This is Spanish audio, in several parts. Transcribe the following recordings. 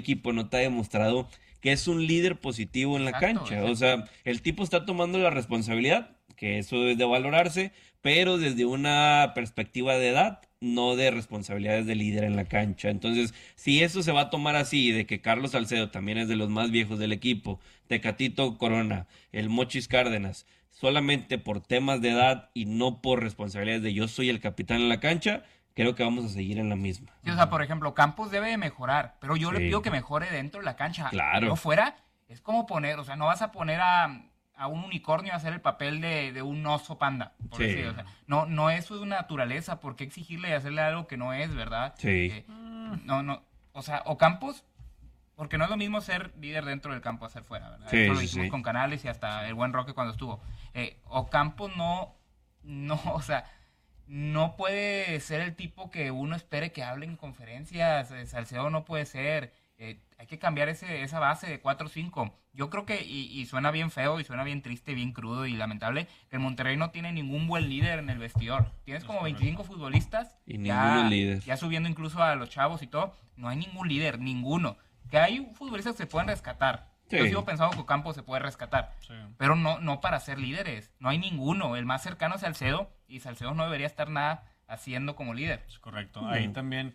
equipo no te ha demostrado que es un líder positivo en la Exacto, cancha. O sea, el tipo está tomando la responsabilidad, que eso es de valorarse, pero desde una perspectiva de edad, no de responsabilidades de líder en la cancha. Entonces, si eso se va a tomar así, de que Carlos Salcedo también es de los más viejos del equipo, Tecatito Corona, el Mochis Cárdenas, solamente por temas de edad y no por responsabilidades de yo soy el capitán en la cancha, creo que vamos a seguir en la misma. Sí, o sea, por ejemplo, Campos debe de mejorar, pero yo le pido Sí, que mejore dentro de la cancha. Pero claro. fuera, es como poner, o sea, no vas a poner a un unicornio a hacer el papel de un oso panda, por decir, o Sí, sea, no, no es su naturaleza, ¿por qué exigirle y hacerle algo que no es, verdad? sí. No, no, o sea, o Campos, porque no es lo mismo ser líder dentro del campo a ser fuera, ¿verdad? Eso Sí, lo sí, dijimos sí. con Canales y hasta el buen Roque cuando estuvo. O Campos no, no, o sea, no puede ser el tipo que uno espere que hable en conferencias. Salcedo no puede ser. Hay que cambiar esa base de 4-5. Yo creo que, y suena bien feo, y suena bien triste, bien crudo y lamentable, que el Monterrey no tiene ningún buen líder en el vestidor. Tienes Es como correcto. 25 futbolistas, Y ninguno es ya, líder. ya subiendo incluso a los chavos y todo. No hay ningún líder, ninguno. Que hay futbolistas que se pueden rescatar. Yo Sí. sigo pensando que Ocampo se puede rescatar. Sí. Pero no, no para ser líderes. No hay ninguno. El más cercano es Salcedo. Y Salcedo no debería estar nada haciendo como líder. Es correcto. No. Ahí también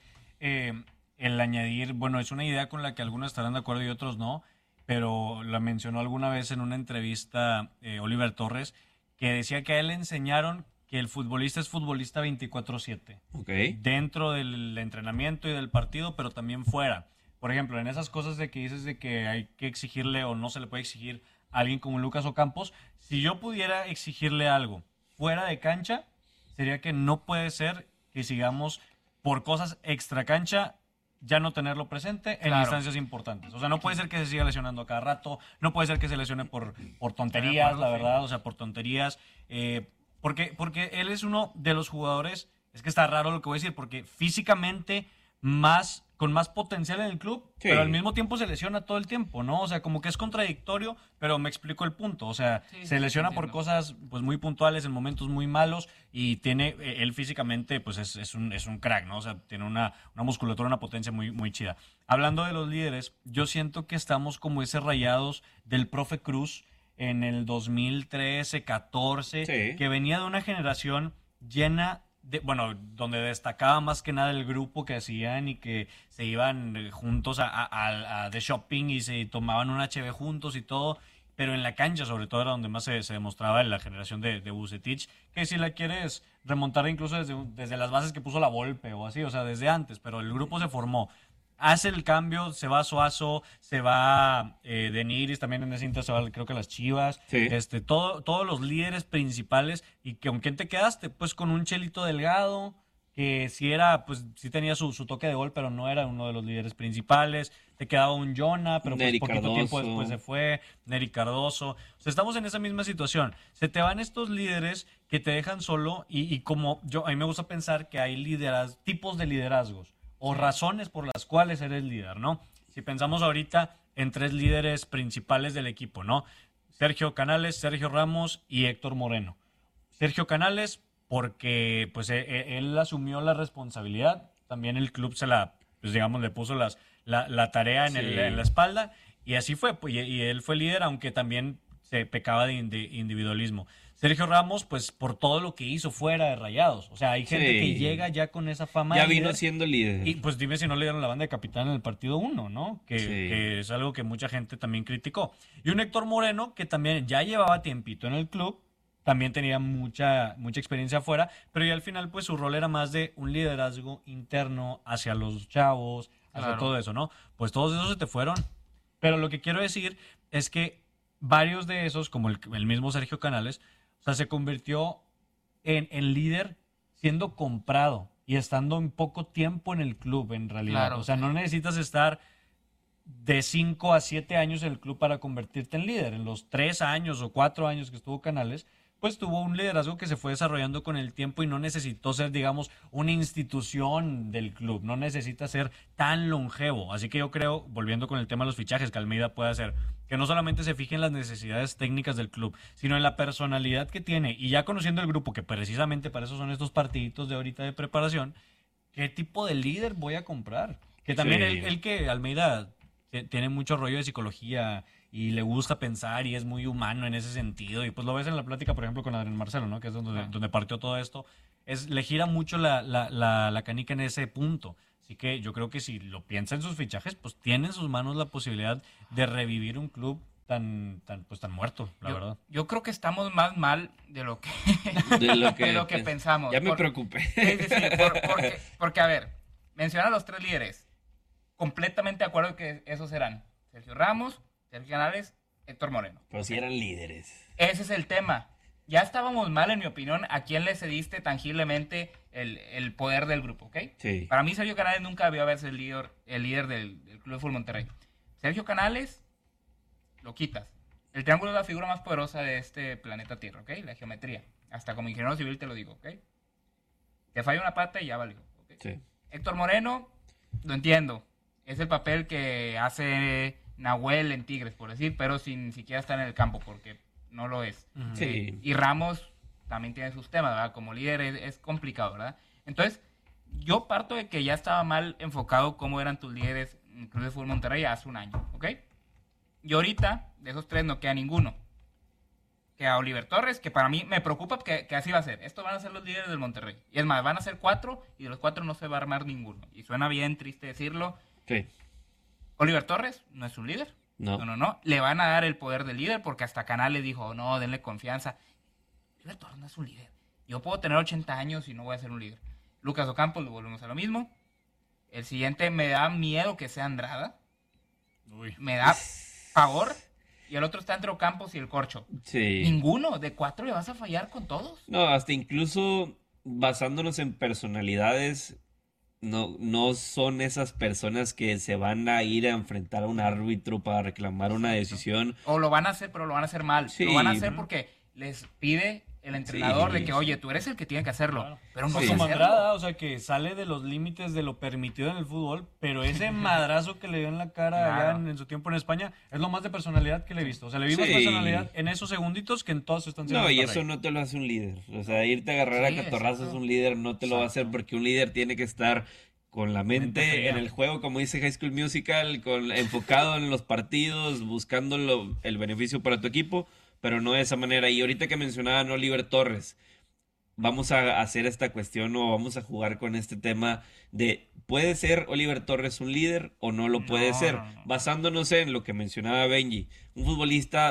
el añadir, bueno, es una idea con la que algunos estarán de acuerdo y otros no, pero la mencionó alguna vez en una entrevista Oliver Torres, que decía que a él le enseñaron que el futbolista es futbolista 24/7, Ok. dentro del entrenamiento y del partido, pero también fuera. Por ejemplo, en esas cosas de que dices de que hay que exigirle o no se le puede exigir a alguien como Lucas Ocampos, si yo pudiera exigirle algo fuera de cancha, sería que no puede ser que sigamos por cosas extra cancha ya no tenerlo presente en Claro. instancias importantes. O sea, no puede ser que se siga lesionando a cada rato, no puede ser que se lesione por tonterías, acuerdo, la sí. verdad, o sea, por tonterías. Porque él es uno de los jugadores, es que está raro lo que voy a decir, porque físicamente con más potencial en el club, Sí. pero al mismo tiempo se lesiona todo el tiempo, ¿no? O sea, como que es contradictorio, pero me explico el punto. O sea, Sí, se sí, lesiona por entiendo. cosas pues muy puntuales en momentos muy malos y tiene, él físicamente pues es un crack, ¿no? O sea, tiene una musculatura, una potencia muy, muy chida. Hablando de los líderes, yo siento que estamos como ese rayados del profe Cruz en el 2013, 14, Sí. que venía de una generación llena bueno, donde destacaba más que nada el grupo que hacían y que se iban juntos a de shopping y se tomaban un HB juntos y todo, pero en la cancha sobre todo era donde más se demostraba en la generación de Vucetich, que si la quieres remontar incluso desde las bases que puso la Volpe o así, o sea, desde antes, pero el grupo se formó. Hace el cambio, se va Suazo, se va Deniris, también en ese Inter se va creo que las Chivas, Sí. todos los líderes principales. ¿Y que con quién te quedaste? Pues con un Chelito Delgado, que sí era, pues sí tenía su toque de gol, pero no era uno de los líderes principales. Te quedaba un Jonah, pero pues Nery poquito tiempo Cardoso. después se fue, Nery Cardoso. O sea, estamos en esa misma situación. Se te van estos líderes que te dejan solo y como a mí me gusta pensar que hay tipos de liderazgos o razones por las cuales eres líder, ¿no? Si pensamos ahorita en tres líderes principales del equipo, ¿no? Sergio Canales, Sergio Ramos y Héctor Moreno. Sergio Canales, porque pues él asumió la responsabilidad, también el club pues digamos, le puso la tarea Sí. en la espalda, y así fue, pues, y él fue líder, aunque también se pecaba de individualismo. Sergio Ramos, pues por todo lo que hizo fuera de Rayados, o sea, hay gente Sí. que llega ya con esa fama Ya de vino líder, siendo líder. y pues dime si no le dieron la banda de capitán en el partido 1, ¿no? Que, Sí. que es algo que mucha gente también criticó. Y un Héctor Moreno que también ya llevaba tiempito en el club, también tenía mucha experiencia afuera, pero ya al final pues su rol era más de un liderazgo interno hacia los chavos, hacia Claro. todo eso, ¿no? Pues todos esos se te fueron. Pero lo que quiero decir es que varios de esos, como el mismo Sergio Canales, o sea, se convirtió en líder siendo comprado y estando en poco tiempo en el club, en realidad. Claro, O sea, sí. no necesitas estar de 5 a 7 años en el club para convertirte en líder. En los 3 años o 4 años que estuvo Canales, pues tuvo un liderazgo que se fue desarrollando con el tiempo y no necesitó ser, digamos, una institución del club. No necesita ser tan longevo. Así que yo creo, volviendo con el tema de los fichajes que Almeida puede hacer, que no solamente se fije en las necesidades técnicas del club, sino en la personalidad que tiene. Y ya conociendo el grupo, que precisamente para eso son estos partiditos de ahorita de preparación, ¿qué tipo de líder voy a comprar? Que también Sí. el que Almeida tiene mucho rollo de psicología y le gusta pensar y es muy humano en ese sentido. Y pues lo ves en la plática, por ejemplo, con Adrián Marcelo, ¿no? Que es donde partió todo esto. Le gira mucho la canica en ese punto. Así que yo creo que si lo piensa en sus fichajes, pues tiene en sus manos la posibilidad de revivir un club tan muerto, la verdad. Yo creo que estamos más mal de lo que, de lo que pensamos. Ya me preocupé. Sí, porque, a ver, menciona a los 3 líderes. Completamente de acuerdo que esos serán Sergio Ramos, Sergio Canales, Héctor Moreno. Pero si eran líderes. Ese es el tema. Ya estábamos mal, en mi opinión, a quién le cediste tangiblemente el poder del grupo, ¿ok? Sí. Para mí, Sergio Canales nunca debió haberse el líder del Club de Fútbol Monterrey. Sergio Canales, lo quitas. El triángulo es la figura más poderosa de este planeta Tierra, ¿ok? La geometría. Hasta como ingeniero civil te lo digo, ¿ok? Te falla una pata y ya valió, ¿ok? Sí. Héctor Moreno, lo entiendo. Es el papel que hace Nahuel en Tigres, por decir, pero sin siquiera estar en el campo, porque no lo es. Sí. Y Ramos también tiene sus temas, ¿verdad? Como líder es complicado, ¿verdad? Entonces, yo parto de que ya estaba mal enfocado cómo eran tus líderes en el Club de Fútbol Monterrey hace un año, ¿ok? Y ahorita, de esos 3 no queda ninguno. Queda Oliver Torres, que para mí me preocupa que así va a ser. Estos van a ser los líderes del Monterrey. Y es más, van a ser 4 y de los 4 no se va a armar ninguno. Y suena bien triste decirlo. Sí. Oliver Torres no es un líder. No. Le van a dar el poder de líder porque hasta Canales dijo, no, denle confianza. Oliver Torres no es un líder. Yo puedo tener 80 años y no voy a ser un líder. Lucas Ocampos, lo volvemos a lo mismo. El siguiente me da miedo que sea Andrada. Uy. Me da pavor. Y el otro está entre Ocampos y el Corcho. Sí. Ninguno. De 4 le vas a fallar con todos. No, hasta incluso basándonos en personalidades, no son esas personas que se van a ir a enfrentar a un árbitro para reclamar una decisión. O lo van a hacer, pero lo van a hacer mal. Sí. Lo van a hacer porque les pide el entrenador Sí. de que, oye, tú eres el que tiene que hacerlo. Claro. Pero no Sí. sé Como hacerlo. Andrada, o sea, que sale de los límites de lo permitido en el fútbol, pero ese madrazo que le dio en la cara Claro. allá en su tiempo en España es lo más de personalidad que le he visto. O sea, le vi más Sí. personalidad en esos segunditos que en todas sus estancias. No, en y Monterrey. eso no te lo hace un líder. O sea, irte a agarrar Sí, a catorrazos exacto. un líder no te lo va a hacer porque un líder tiene que estar con la Mente mente fría. en el juego, como dice High School Musical, enfocado en los partidos, buscando el beneficio para tu equipo, pero no de esa manera. Y ahorita que mencionaban Oliver Torres, vamos a hacer esta cuestión o vamos a jugar con este tema de ¿puede ser Oliver Torres un líder o no lo puede No, ser? no. Basándonos en lo que mencionaba Benji, un futbolista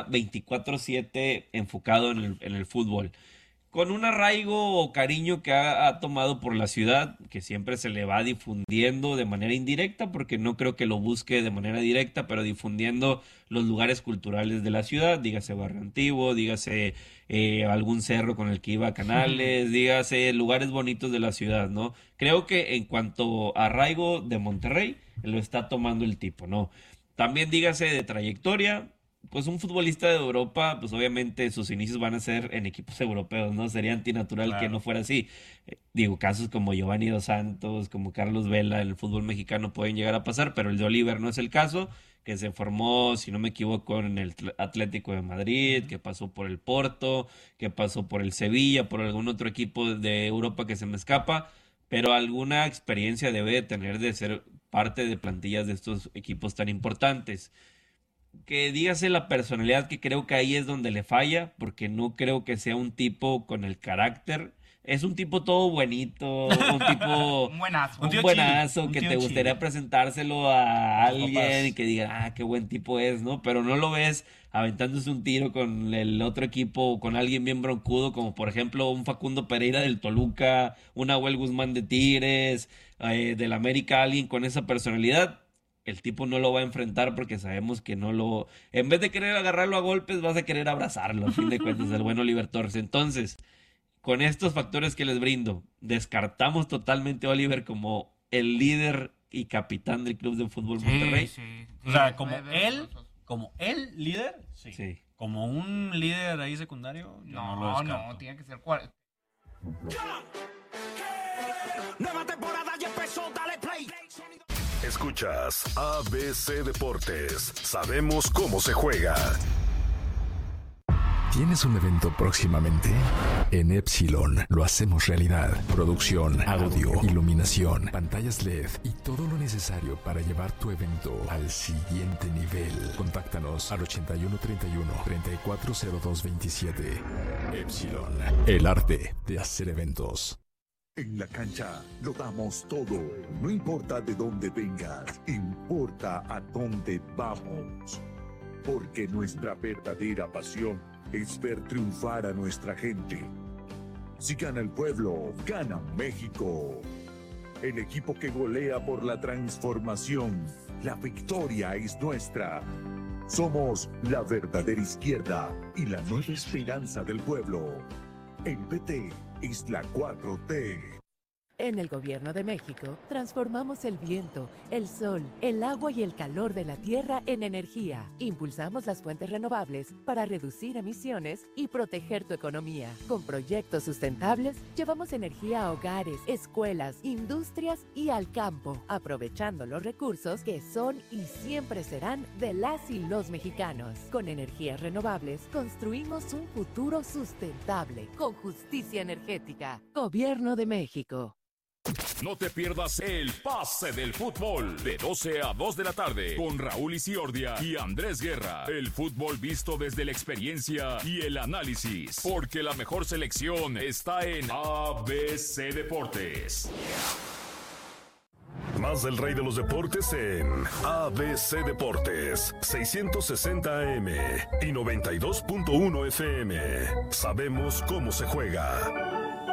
24/7 enfocado en el fútbol, con un arraigo o cariño que ha tomado por la ciudad, que siempre se le va difundiendo de manera indirecta, porque no creo que lo busque de manera directa, pero difundiendo los lugares culturales de la ciudad, dígase Barrio Antiguo, dígase algún cerro con el que iba a Canales, dígase lugares bonitos de la ciudad, ¿no? Creo que en cuanto a arraigo de Monterrey, lo está tomando el tipo, ¿no? También dígase de trayectoria, pues un futbolista de Europa, pues obviamente sus inicios van a ser en equipos europeos, ¿no? Sería antinatural Claro. que no fuera así. Digo, casos como Giovanni Dos Santos, como Carlos Vela en el fútbol mexicano pueden llegar a pasar, pero el de Oliver no es el caso, que se formó, si no me equivoco, en el Atlético de Madrid, que pasó por el Porto, que pasó por el Sevilla, por algún otro equipo de Europa que se me escapa, pero alguna experiencia debe de tener de ser parte de plantillas de estos equipos tan importantes. Que dígase la personalidad, que creo que ahí es donde le falla, porque no creo que sea un tipo con el carácter. Es un tipo todo buenito, un tipo Un buenazo. Un tío buenazo, chili, un que tío te gustaría chili. presentárselo a Los alguien papás. y que diga, qué buen tipo es, ¿no? Pero no lo ves aventándose un tiro con el otro equipo, o con alguien bien broncudo, como por ejemplo un Facundo Pereira del Toluca, un Nahuel Guzmán de Tigres, del América, alguien con esa personalidad. El tipo no lo va a enfrentar porque sabemos que no lo... En vez de querer agarrarlo a golpes, vas a querer abrazarlo, a fin de cuentas, el buen Oliver Torres. Entonces, con estos factores que les brindo, descartamos totalmente a Oliver como el líder y capitán del Club de Fútbol Monterrey. O sea, como él líder, sí. Sí. Como un líder ahí secundario, yo no lo No, descarto. no, tiene que ser Nueva temporada ya empezó, dale play. Escuchas ABC Deportes. Sabemos cómo se juega. ¿Tienes un evento próximamente? En Epsilon lo hacemos realidad. Producción, audio, iluminación, pantallas LED y todo lo necesario para llevar tu evento al siguiente nivel. Contáctanos al 8131-340227. Epsilon, el arte de hacer eventos. En la cancha lo damos todo. No importa de dónde vengas, importa a dónde vamos. Porque nuestra verdadera pasión es ver triunfar a nuestra gente. Si gana el pueblo, gana México. El equipo que golea por la transformación. La victoria es nuestra. Somos la verdadera izquierda y la nueva esperanza del pueblo. El PT es la 4T. En el Gobierno de México, transformamos el viento, el sol, el agua y el calor de la tierra en energía. Impulsamos las fuentes renovables para reducir emisiones y proteger tu economía. Con proyectos sustentables, llevamos energía a hogares, escuelas, industrias y al campo, aprovechando los recursos que son y siempre serán de las y los mexicanos. Con energías renovables, construimos un futuro sustentable, con justicia energética. Gobierno de México. No te pierdas el pase del fútbol de 12 a 2 de la tarde con Raúl Isiordia y Andrés Guerra. El fútbol visto desde la experiencia y el análisis, porque la mejor selección está en ABC Deportes. Más del rey de los deportes en ABC Deportes, 660 AM y 92.1 FM. Sabemos cómo se juega.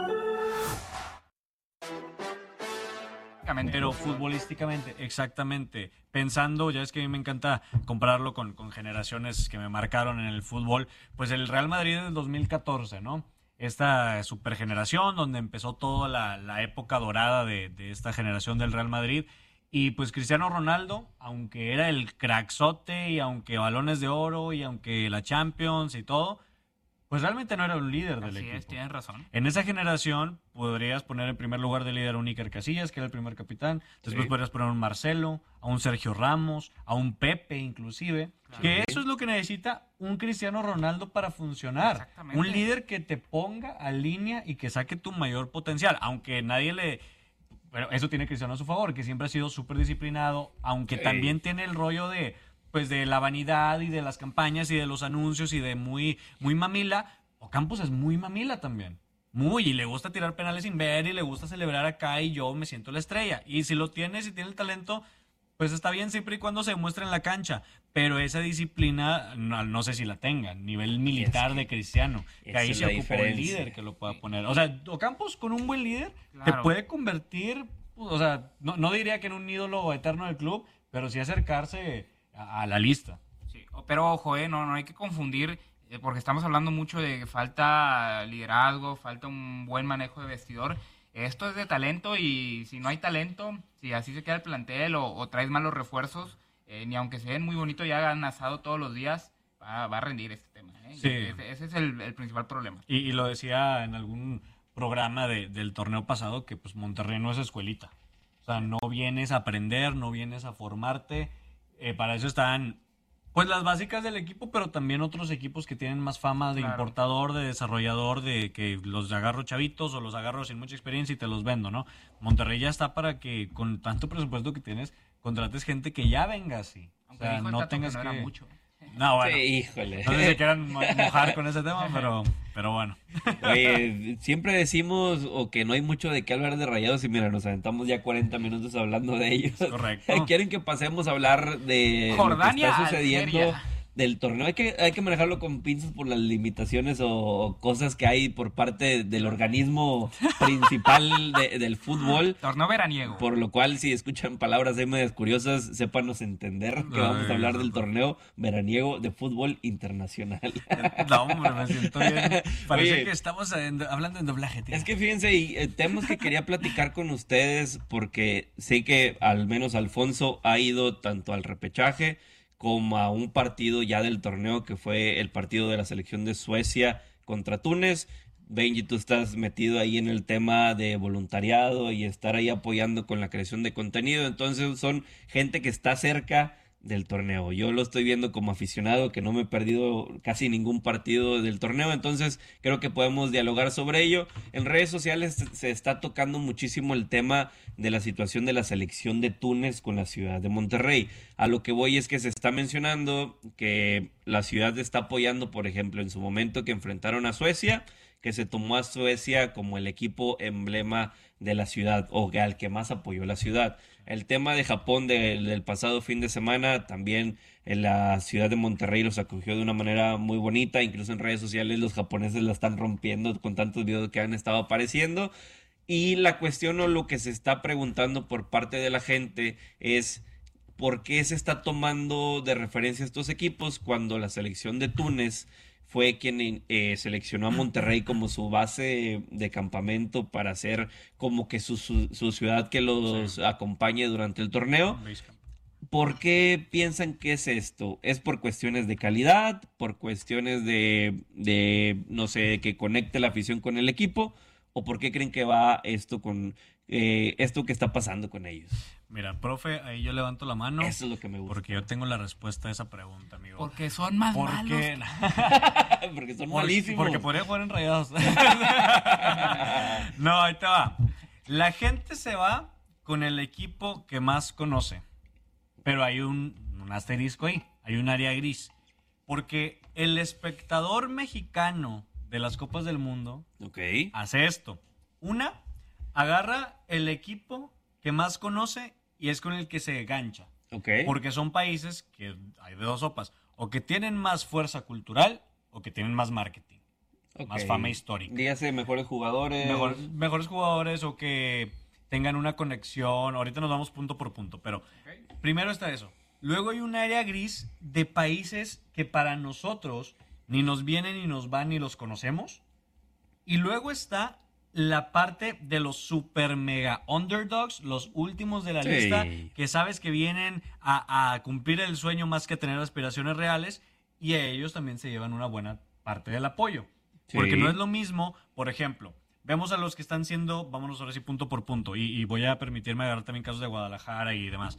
Pero futbolísticamente, exactamente, pensando, ya es que a mí me encanta compararlo con generaciones que me marcaron en el fútbol, pues el Real Madrid del 2014, ¿no? Esta supergeneración donde empezó toda la época dorada de esta generación del Real Madrid, y pues Cristiano Ronaldo, aunque era el cracksote y aunque balones de oro y aunque la Champions y todo, pues realmente no era un líder del equipo. Así es, tienes razón. En esa generación podrías poner en primer lugar de líder a un Iker Casillas, que era el primer capitán. Después podrías poner a un Marcelo, a un Sergio Ramos, a un Pepe inclusive. Claro. Que eso es lo que necesita un Cristiano Ronaldo para funcionar. Exactamente. Un líder que te ponga a línea y que saque tu mayor potencial. Aunque nadie le... Pero eso tiene Cristiano a su favor, que siempre ha sido súper disciplinado, aunque también tiene el rollo de... pues de la vanidad y de las campañas y de los anuncios y de muy mamila. Ocampos es muy mamila también. Y le gusta tirar penales sin ver y le gusta celebrar acá y yo me siento la estrella. Y si lo tiene, si tiene el talento, pues está bien siempre y cuando se demuestre en la cancha. Pero esa disciplina, no sé si la tenga, nivel militar de Cristiano. Que ahí se ocupó el líder que lo pueda poner. O sea, Ocampos con un buen líder te puede convertir, o sea, no diría que en un ídolo eterno del club, pero sí acercarse a la lista. Sí, pero ojo, no hay que confundir, porque estamos hablando mucho de que falta liderazgo, falta un buen manejo de vestidor. Esto es de talento y si no hay talento, si así se queda el plantel o traes malos refuerzos, ni aunque se den muy bonitos y hagan asado todos los días, va a rendir este tema. Sí. Ese es el principal problema. Y lo decía en algún programa del torneo pasado que pues Monterrey no es escuelita. O sea, no vienes a aprender, no vienes a formarte. Para eso están pues las básicas del equipo, pero también otros equipos que tienen más fama de importador, de desarrollador, de que los agarro chavitos o los agarro sin mucha experiencia y te los vendo, ¿no? Monterrey ya está para que con tanto presupuesto que tienes, contrates gente que ya venga así. Aunque o sea, no tengas que... No era mucho. No, bueno. Sí, híjole. No sé si quieran mojar con ese tema, pero bueno. Oye, siempre decimos o que no hay mucho de qué hablar de Rayados y mira, nos aventamos ya 40 minutos hablando de ellos. Correcto. Quieren que pasemos a hablar de Jordania, lo que está sucediendo Algeria. Del torneo. Hay que manejarlo con pinzas por las limitaciones o cosas que hay por parte del organismo principal del fútbol. Torneo veraniego. Por lo cual, si escuchan palabras ahí medias curiosas, sépanos entender que vamos a hablar del torneo veraniego de fútbol internacional. No, hombre, me siento bien. Parece que estamos hablando en doblaje, tío. Es que fíjense, temas que quería platicar con ustedes porque sé que al menos Alfonso ha ido tanto al repechaje como a un partido ya del torneo que fue el partido de la selección de Suecia contra Túnez. Benji, tú estás metido ahí en el tema de voluntariado y estar ahí apoyando con la creación de contenido, entonces son gente que está cerca del torneo. Yo lo estoy viendo como aficionado, que no me he perdido casi ningún partido del torneo, entonces creo que podemos dialogar sobre ello. En redes sociales se está tocando muchísimo el tema de la situación de la selección de Túnez con la ciudad de Monterrey. A lo que voy es que se está mencionando que la ciudad está apoyando, por ejemplo, en su momento que enfrentaron a Suecia, que se tomó a Suecia como el equipo emblema de la ciudad o al que más apoyó la ciudad. El tema de Japón del pasado fin de semana, también en la ciudad de Monterrey los acogió de una manera muy bonita, incluso en redes sociales los japoneses la están rompiendo con tantos videos que han estado apareciendo. Y la cuestión o lo que se está preguntando por parte de la gente es ¿por qué se está tomando de referencia estos equipos cuando la selección de Túnez fue quien seleccionó a Monterrey como su base de campamento para hacer como que su ciudad que los acompañe durante el torneo? ¿Por qué piensan que es esto? ¿Es por cuestiones de calidad? ¿Por cuestiones de no sé, que conecte la afición con el equipo? ¿O por qué creen que va esto con esto que está pasando con ellos? Mira, profe, ahí yo levanto la mano. Eso es lo que me gusta. Porque yo tengo la respuesta a esa pregunta, amigo. Porque son más malos. Porque son malísimos. Porque podría jugar en Rayados. No, ahí te va. La gente se va con el equipo que más conoce. Pero hay un asterisco ahí. Hay un área gris. Porque el espectador mexicano de las Copas del Mundo hace esto. Una, agarra el equipo que más conoce y es con el que se gancha. Porque son países que hay de dos sopas. O que tienen más fuerza cultural o que tienen más marketing. Más fama histórica. Dígase mejores jugadores. Mejores jugadores o que tengan una conexión. Ahorita nos vamos punto por punto. Pero primero está eso. Luego hay un área gris de países que para nosotros ni nos vienen, ni nos van, ni los conocemos. Y luego está la parte de los super mega underdogs, los últimos de la lista, que sabes que vienen a cumplir el sueño más que tener aspiraciones reales, y a ellos también se llevan una buena parte del apoyo. Porque no es lo mismo, por ejemplo, vemos a los que están siendo, vámonos ahora sí punto por punto, y voy a permitirme agarrar también casos de Guadalajara y demás.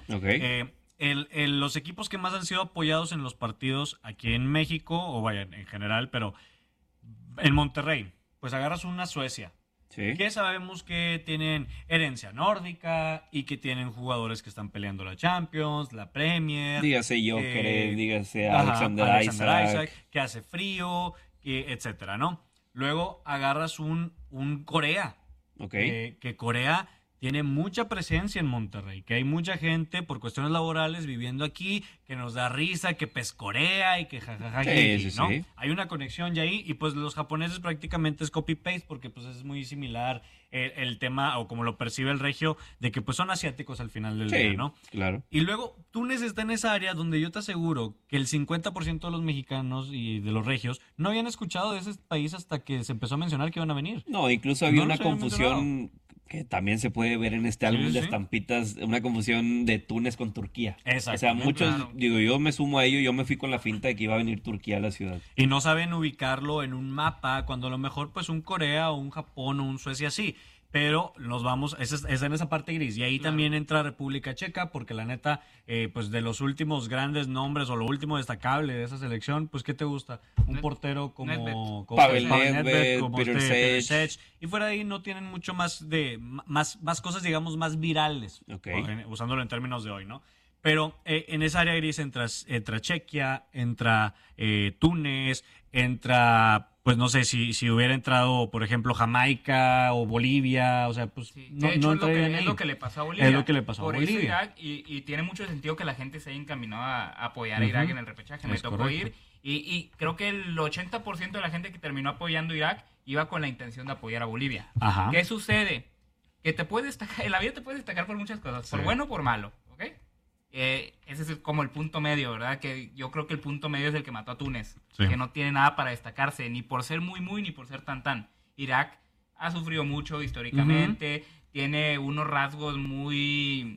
Los equipos que más han sido apoyados en los partidos aquí en México, o vaya, en general, pero en Monterrey, pues agarras una Suecia, que sabemos que tienen herencia nórdica y que tienen jugadores que están peleando la Champions, la Premier. Dígase Joker, dígase Alexander Isaac, que hace frío, etcétera, ¿no? Luego agarras un Corea, que Corea tiene mucha presencia en Monterrey, que hay mucha gente por cuestiones laborales viviendo aquí, que nos da risa, que pescorea y que jajaja, ¿no? Hay una conexión ya ahí, y pues los japoneses prácticamente es copy-paste, porque pues es muy similar el tema, o como lo percibe el regio, de que pues son asiáticos al final del día, ¿no? Claro. Y luego Túnez está en esa área donde yo te aseguro que el 50% de los mexicanos y de los regios no habían escuchado de ese país hasta que se empezó a mencionar que iban a venir. No, incluso había una confusión que también se puede ver en este álbum de estampitas, una confusión de Túnez con Turquía. O sea, muchos, digo, yo me sumo a ello, yo me fui con la finta de que iba a venir Turquía a la ciudad. Y no saben ubicarlo en un mapa, cuando a lo mejor pues un Corea o un Japón o un Suecia sí. Pero nos vamos, es en esa parte gris. Y ahí también entra República Checa, porque la neta, pues de los últimos grandes nombres o lo último destacable de esa selección, pues ¿qué te gusta? Un portero como Pavel Nedved, como Peter Sech. Y fuera de ahí no tienen mucho más más cosas, digamos, más virales, usándolo en términos de hoy, ¿no? Pero en esa área gris entra Chequia, entra Túnez, entra, pues no sé, si hubiera entrado, por ejemplo, Jamaica o Bolivia, o sea, pues no entraría en ahí. Es lo que le pasó a Bolivia. Es lo que le pasó a Bolivia. Por eso Irak, y tiene mucho sentido que la gente se haya encaminado a apoyar a Irak en el repechaje. Me tocó ir, y creo que el 80% de la gente que terminó apoyando a Irak iba con la intención de apoyar a Bolivia. ¿Qué sucede? Que te puedes destacar, en la vida te puedes destacar por muchas cosas, por bueno o por malo, ¿ok? Ese es como el punto medio, ¿verdad? Que yo creo que el punto medio es el que mató a Túnez, que no tiene nada para destacarse, ni por ser muy, muy, ni por ser tan. Irak ha sufrido mucho históricamente, tiene unos rasgos muy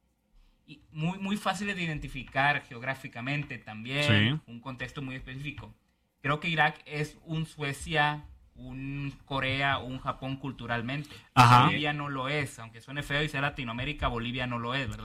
fáciles de identificar geográficamente también, un contexto muy específico. Creo que Irak es un Suecia, un Corea, un Japón culturalmente. Bolivia no lo es, aunque suene feo y sea Latinoamérica, Bolivia no lo es, ¿verdad?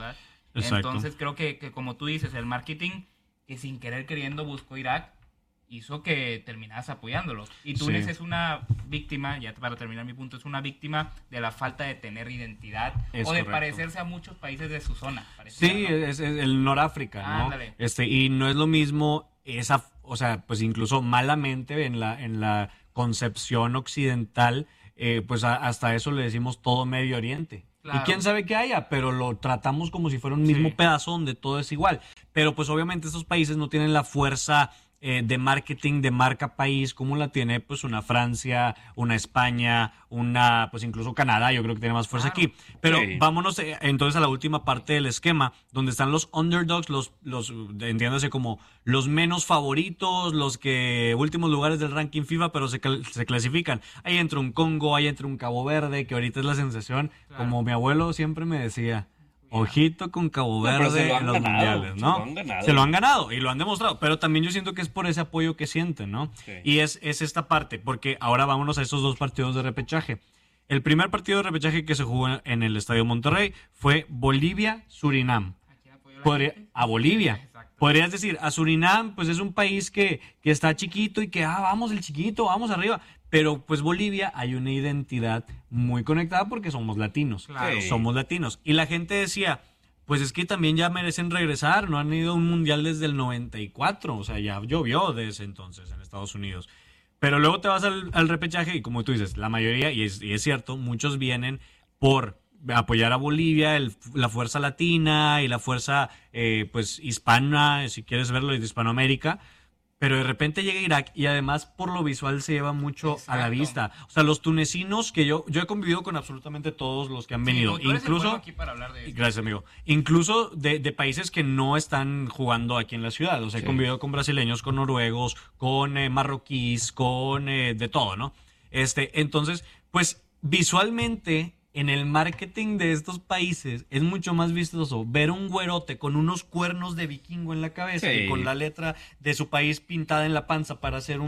Exacto. Entonces creo que como tú dices, el marketing que sin querer queriendo buscó Irak hizo que terminaras apoyándolo. Y Túnez Sí. es una víctima, ya para terminar mi punto, es una víctima de la falta de tener identidad Es o de correcto. parecerse a muchos países de su zona. Sí, pareciera, ¿no? es el Noráfrica, ¿no? Ándale. Y no es lo mismo o sea, pues incluso malamente en la concepción occidental, pues hasta eso le decimos todo Medio Oriente. Claro. Y quién sabe qué haya, pero lo tratamos como si fuera un mismo Sí. pedazo donde todo es igual. Pero pues obviamente estos países no tienen la fuerza de marketing de marca país como la tiene pues una Francia, una España, pues incluso Canadá. Yo creo que tiene más fuerza Claro. aquí. Pero Sí. vámonos entonces a la última parte del esquema, donde están los underdogs, los entiéndase como los menos favoritos, los que últimos lugares del ranking FIFA, pero se clasifican. Ahí entra un Congo, ahí entra un Cabo Verde, que ahorita es la sensación, Claro. como mi abuelo siempre me decía. Ojito con Cabo No, pero Verde se lo han en los ganado, mundiales, se ¿no? lo han ganado. Se lo han ganado y lo han demostrado, pero también yo siento que es por ese apoyo que sienten, ¿no? Sí. Y es esta parte, porque ahora vámonos a esos dos partidos de repechaje. El primer partido de repechaje que se jugó en el Estadio Monterrey fue Bolivia-Surinam. ¿A quién apoyó la gente? A Bolivia. Exacto. Podrías decir, a Surinam, pues es un país que está chiquito y que, vamos el chiquito, vamos arriba. Pero pues Bolivia hay una identidad muy conectada porque somos latinos. Claro. Sí. Somos latinos. Y la gente decía, pues es que también ya merecen regresar, no han ido a un mundial desde el 94, o sea, ya llovió desde ese entonces en Estados Unidos. Pero luego te vas al repechaje y como tú dices, la mayoría, y es cierto, muchos vienen por apoyar a Bolivia, la fuerza latina y la fuerza pues hispana, si quieres verlo, de Hispanoamérica. Pero de repente llega Irak y además por lo visual se lleva mucho a la Exacto. vista. O sea, los tunecinos, que yo he convivido con absolutamente todos los que han venido. Sí, tú eres el Incluso, bueno aquí para hablar de esto. gracias amigo, incluso de países que no están jugando aquí en la ciudad. O sea, he Sí. convivido con brasileños, con noruegos, con marroquíes, con de todo, ¿no? Entonces, pues visualmente en el marketing de estos países es mucho más vistoso ver un güerote con unos cuernos de vikingo en la cabeza Sí. y con la letra de su país pintada en la panza para hacer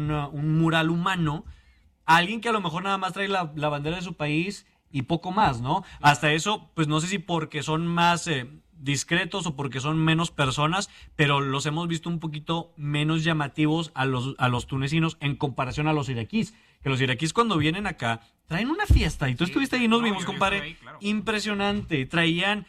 un mural humano, a alguien que a lo mejor nada más trae la bandera de su país y poco más, ¿no? Hasta eso, pues no sé si porque son más discretos o porque son menos personas, pero los hemos visto un poquito menos llamativos a los tunecinos en comparación a los iraquíes. Que los iraquíes cuando vienen acá traen una fiesta y tú Sí, estuviste ahí y nos no, vimos, yo compadre. estuve ahí, claro. Impresionante. Traían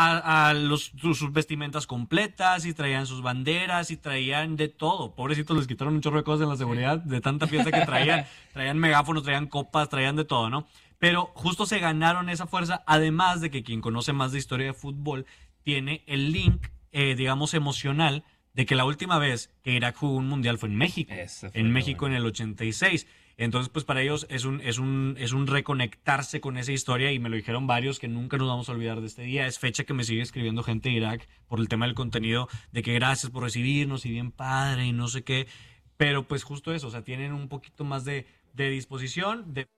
sus vestimentas completas y traían sus banderas y traían de todo. Pobrecitos, les quitaron un chorro de cosas en la seguridad de tanta fiesta que traían. Traían megáfonos, traían copas, traían de todo, ¿no? Pero justo se ganaron esa fuerza, además de que quien conoce más de historia de fútbol tiene el link, digamos, emocional de que la última vez que Irak jugó un mundial fue en México. Ese fue En lo México bueno. en el 86. Entonces, pues para ellos es un reconectarse con esa historia y me lo dijeron varios que nunca nos vamos a olvidar de este día. Es fecha que me sigue escribiendo gente de Irak por el tema del contenido, de que gracias por recibirnos y bien padre y no sé qué. Pero pues justo eso, o sea, tienen un poquito más de disposición, de...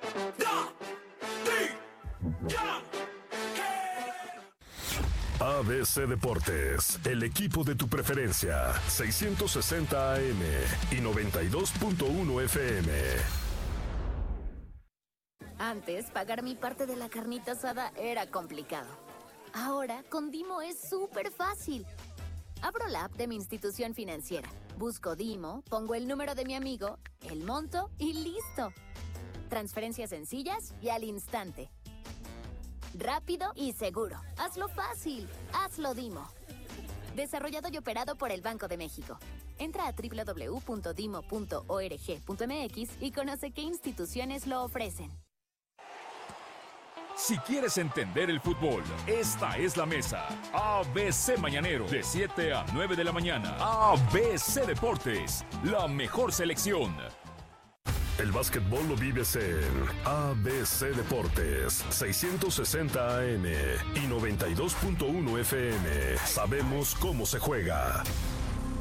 ABC Deportes, el equipo de tu preferencia, 660 AM y 92.1 FM. Antes, pagar mi parte de la carnita asada era complicado. Ahora, con Dimo es súper fácil. Abro la app de mi institución financiera, busco Dimo, pongo el número de mi amigo, el monto y listo. Transferencias sencillas y al instante. Rápido y seguro. Hazlo fácil. Hazlo Dimo. Desarrollado y operado por el Banco de México. Entra a www.dimo.org.mx y conoce qué instituciones lo ofrecen. Si quieres entender el fútbol, esta es la mesa. ABC Mañanero, de 7 a 9 de la mañana. ABC Deportes, la mejor selección. El básquetbol lo vives en ABC Deportes, 660 AM y 92.1 FM. Sabemos cómo se juega.